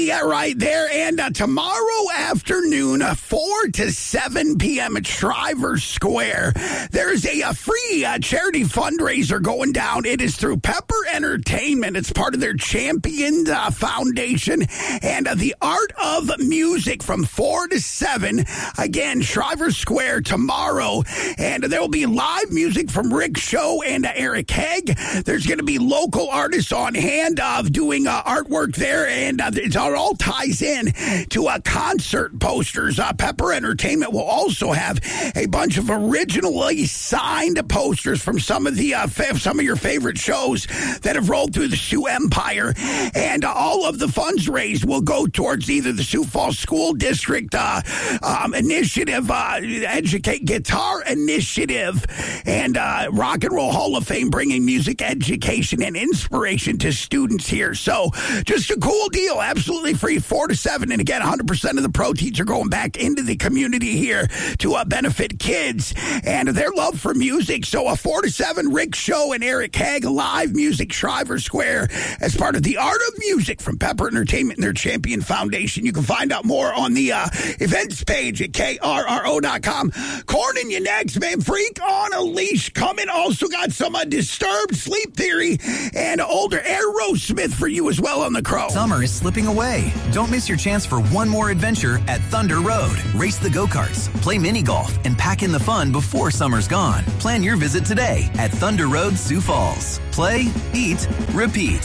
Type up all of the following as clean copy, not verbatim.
Yeah, right there. And tomorrow afternoon, 4 to 7 p.m. at Shriver Square, there's a free charity fundraiser going down. It is through Pepper Entertainment. It's part of their Champion Foundation and the Art of Music from 4 to 7. Again, Shriver Square tomorrow. And there will be live music from Rick Show and Eric Haig. There's going to be local artists on hand doing artwork there. And it all ties in to concert posters. Pepper Entertainment will also have a bunch of originally signed posters from some of the some of your favorite shows that have rolled through the Sioux Empire, and all of the funds raised will go towards either the Sioux Falls School District initiative, Educate Guitar Initiative, and Rock and Roll Hall of Fame, bringing music education and inspiration to students here. So just a cool deal, absolutely free, 4 to 7, and again, 100% of the proceeds are going back into the community here to benefit kids and their love for music. So a 4 to 7, Rick Show and Eric Haig, live music, Shriver Square, as part of the Art of Music from Pepper Entertainment and their Champion Foundation. You can find out more on the events page at KRRO.com. Corning you next, man. Freak on a Leash coming. Also got some Disturbed, Sleep Theory, and older Aerosmith for you as well on the Crow. Summer is slipping away. Don't miss your chance for one more adventure at Thunder Road. Race the go-karts, play mini golf, and pack in the fun before summer's gone. Plan your visit today at Thunder Road, Sioux Falls. Play, eat, repeat.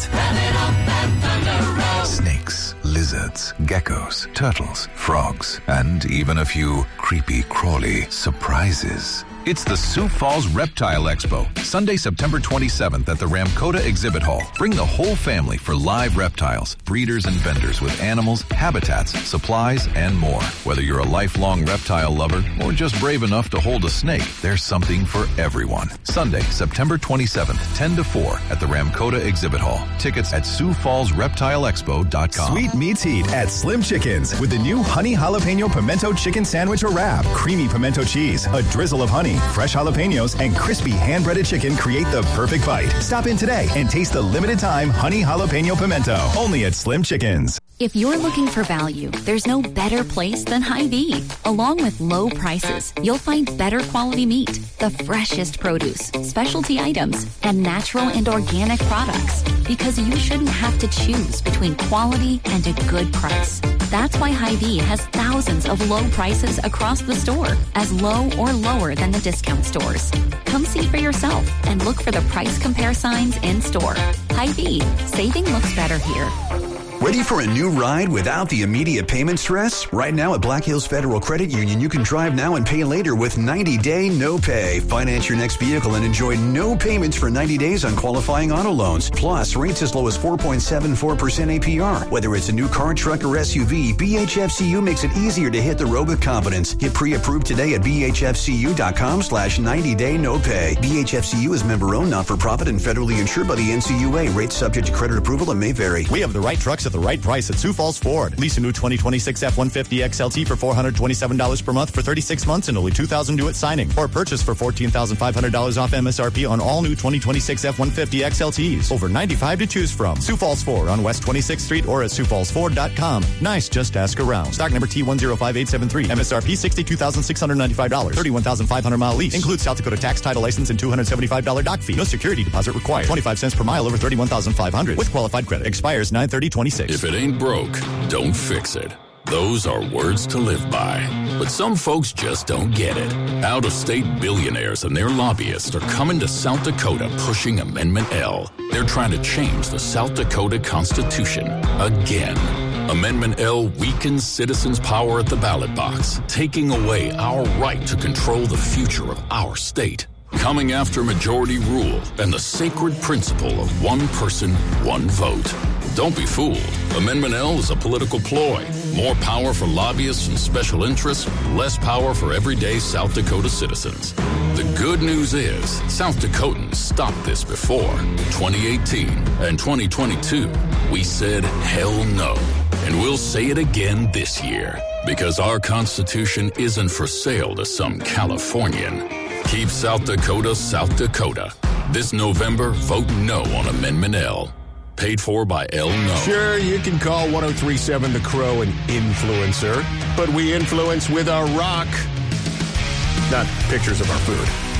Snakes, lizards, geckos, turtles, frogs, and even a few creepy crawly surprises. It's the Sioux Falls Reptile Expo, Sunday, September 27th at the Ramkota Exhibit Hall. Bring the whole family for live reptiles, breeders and vendors with animals, habitats, supplies, and more. Whether you're a lifelong reptile lover or just brave enough to hold a snake, there's something for everyone. Sunday, September 27th, 10 to 4 at the Ramkota Exhibit Hall. Tickets at SiouxFallsReptileExpo.com. Sweet meets heat at Slim Chickens with the new Honey Jalapeno Pimento Chicken Sandwich or Wrap. Creamy pimento cheese, a drizzle of honey, fresh jalapenos, and crispy hand-breaded chicken create the perfect bite. Stop in today and taste the limited-time Honey Jalapeno Pimento, only at Slim Chickens. If you're looking for value, there's no better place than Hy-Vee. Along with low prices, you'll find better quality meat, the freshest produce, specialty items, and natural and organic products. Because you shouldn't have to choose between quality and a good price. That's why Hy-Vee has thousands of low prices across the store, as low or lower than the discount stores. Come see for yourself and look for the price compare signs in store. Hy-Vee, saving looks better here. Ready for a new ride without the immediate payment stress? Right now at Black Hills Federal Credit Union, you can drive now and pay later with 90-day no pay. Finance your next vehicle and enjoy no payments for 90 days on qualifying auto loans. Plus, rates as low as 4.74% APR. Whether it's a new car, truck, or SUV, BHFCU makes it easier to hit the road with confidence. Get pre-approved today at bhfcu.com/90-day no pay. BHFCU is member-owned, not-for-profit, and federally insured by the NCUA. Rates subject to credit approval and may vary. We have the right trucks at the right price at Sioux Falls Ford. Lease a new 2026 F-150 XLT for $427 per month for 36 months and only $2,000 due at signing. Or purchase for $14,500 off MSRP on all new 2026 F-150 XLTs. Over 95 to choose from. Sioux Falls Ford on West 26th Street or at SiouxFallsFord.com. Nice, just ask around. Stock number T105873. MSRP $62,695. 31,500 mile lease. Includes South Dakota tax, title license, and $275 dock fee. No security deposit required. 25 cents per mile over 31,500 with qualified credit. Expires 9/30/26. If it ain't broke, don't fix it. Those are words to live by. But some folks just don't get it. Out-of-state billionaires and their lobbyists are coming to South Dakota pushing Amendment L. They're trying to change the South Dakota Constitution again. Amendment L weakens citizens' power at the ballot box, taking away our right to control the future of our state. Coming after majority rule and the sacred principle of one person, one vote. Don't be fooled. Amendment L is a political ploy. More power for lobbyists and special interests, less power for everyday South Dakota citizens. The good news is South Dakotans stopped this before. 2018 and 2022, we said hell no. And we'll say it again this year. Because our Constitution isn't for sale to some Californian. Keep South Dakota, South Dakota. This November, vote no on Amendment L. Paid for by El No. Sure, you can call 103.7 The Crow an influencer, but we influence with our rock, not pictures of our food.